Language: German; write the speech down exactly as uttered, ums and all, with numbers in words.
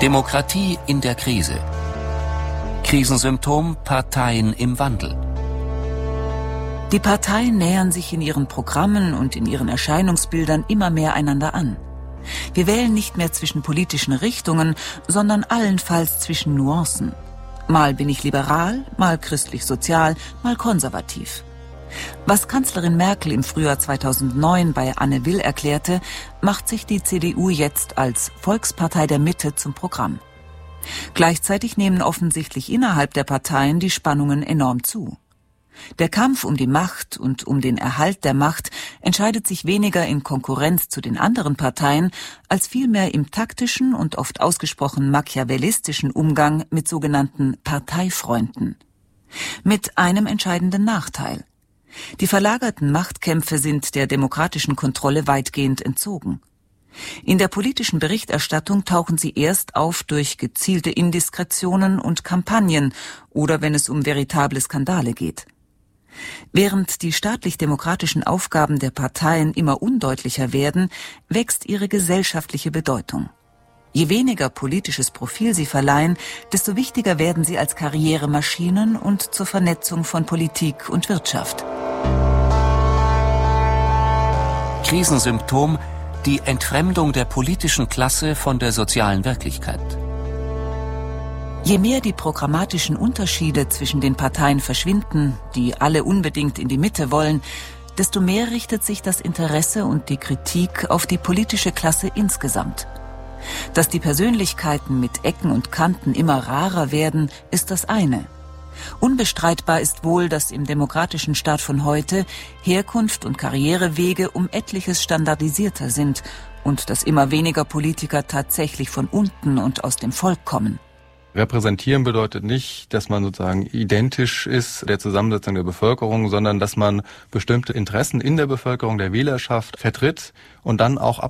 Demokratie in der Krise. Krisensymptom: Parteien im Wandel. Die Parteien nähern sich in ihren Programmen und in ihren Erscheinungsbildern immer mehr einander an. Wir wählen nicht mehr zwischen politischen Richtungen, sondern allenfalls zwischen Nuancen. Mal bin ich liberal, mal christlich-sozial, mal konservativ. Was Kanzlerin Merkel im Frühjahr zweitausendneun bei Anne Will erklärte, macht sich die C D U jetzt als Volkspartei der Mitte zum Programm. Gleichzeitig nehmen offensichtlich innerhalb der Parteien die Spannungen enorm zu. Der Kampf um die Macht und um den Erhalt der Macht entscheidet sich weniger in Konkurrenz zu den anderen Parteien, als vielmehr im taktischen und oft ausgesprochen machiavellistischen Umgang mit sogenannten Parteifreunden. Mit einem entscheidenden Nachteil: Die verlagerten Machtkämpfe sind der demokratischen Kontrolle weitgehend entzogen. In der politischen Berichterstattung tauchen sie erst auf durch gezielte Indiskretionen und Kampagnen oder wenn es um veritable Skandale geht. Während die staatlich-demokratischen Aufgaben der Parteien immer undeutlicher werden, wächst ihre gesellschaftliche Bedeutung. Je weniger politisches Profil sie verleihen, desto wichtiger werden sie als Karrieremaschinen und zur Vernetzung von Politik und Wirtschaft. Krisensymptom: die Entfremdung der politischen Klasse von der sozialen Wirklichkeit. Je mehr die programmatischen Unterschiede zwischen den Parteien verschwinden, die alle unbedingt in die Mitte wollen, desto mehr richtet sich das Interesse und die Kritik auf die politische Klasse insgesamt. Dass die Persönlichkeiten mit Ecken und Kanten immer rarer werden, ist das eine. Unbestreitbar ist wohl, dass im demokratischen Staat von heute Herkunft und Karrierewege um etliches standardisierter sind und dass immer weniger Politiker tatsächlich von unten und aus dem Volk kommen. Repräsentieren bedeutet nicht, dass man sozusagen identisch ist der Zusammensetzung der Bevölkerung, sondern dass man bestimmte Interessen in der Bevölkerung, der Wählerschaft vertritt und dann auch